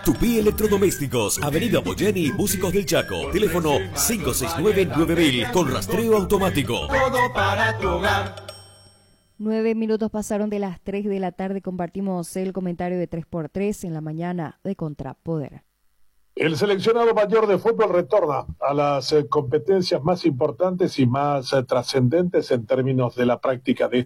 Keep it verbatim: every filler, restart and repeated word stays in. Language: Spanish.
Tupí Electrodomésticos, Avenida Boyeni, Músicos del Chaco. Teléfono cinco seis nueve nueve mil con rastreo automático. Todo para tu hogar. Nueve minutos pasaron de las tres de la tarde. Compartimos el comentario de tres por tres en la mañana de Contrapoder. El seleccionado mayor de fútbol retorna a las eh, competencias más importantes y más eh, trascendentes en términos de la práctica de